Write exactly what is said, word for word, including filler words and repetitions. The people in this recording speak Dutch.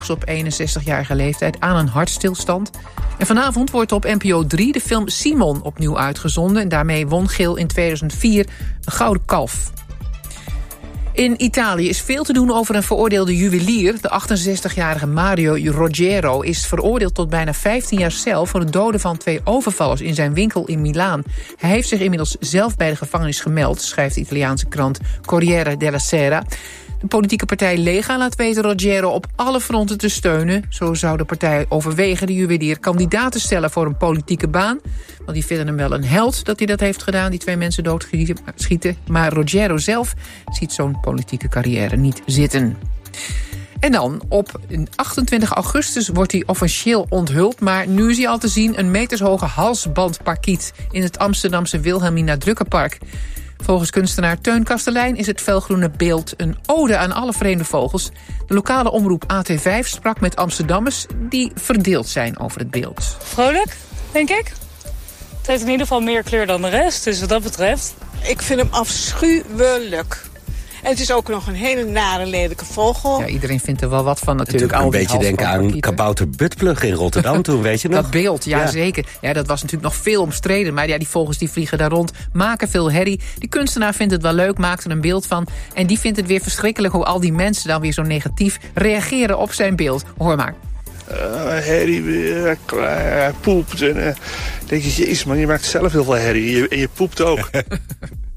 op eenenzestigjarige leeftijd aan een hartstilstand. En vanavond wordt op N P O drie de film Simon opnieuw uitgezonden. En daarmee won Geel in tweeduizend vier een gouden kalf. In Italië is veel te doen over een veroordeelde juwelier. De achtenzestigjarige Mario Rogero is veroordeeld tot bijna vijftien jaar cel voor het doden van twee overvallers in zijn winkel in Milaan. Hij heeft zich inmiddels zelf bij de gevangenis gemeld, schrijft de Italiaanse krant Corriere della Sera. De politieke partij Lega laat weten Rogero op alle fronten te steunen. Zo zou de partij overwegen de juwelier kandidaat te stellen voor een politieke baan. Want die vinden hem wel een held dat hij dat heeft gedaan, die twee mensen doodschieten. Maar Rogero zelf ziet zo'n politieke carrière niet zitten. En dan, op achtentwintig augustus wordt hij officieel onthuld, maar nu is hij al te zien een metershoge halsbandparkiet in het Amsterdamse Wilhelmina Drukkerpark. Volgens kunstenaar Teun Kastelein is het felgroene beeld een ode aan alle vreemde vogels. De lokale omroep A T vijf sprak met Amsterdammers die verdeeld zijn over het beeld. Vrolijk, denk ik. Het heeft in ieder geval meer kleur dan de rest, dus wat dat betreft. Ik vind hem afschuwelijk. En het is ook nog een hele nare, lelijke vogel. Ja, iedereen vindt er wel wat van natuurlijk. Al een beetje denken aan Kabouter Buttplug in Rotterdam toen, weet je nog? Dat beeld, ja, ja zeker. Ja, dat was natuurlijk nog veel omstreden. Maar ja, die vogels die vliegen daar rond, maken veel herrie. Die kunstenaar vindt het wel leuk, maakt er een beeld van. En die vindt het weer verschrikkelijk hoe al die mensen dan weer zo negatief reageren op zijn beeld. Hoor maar. Uh, herrie, uh, hij poept. En uh, denk je, jezus man, je maakt zelf heel veel herrie. En je, en je poept ook.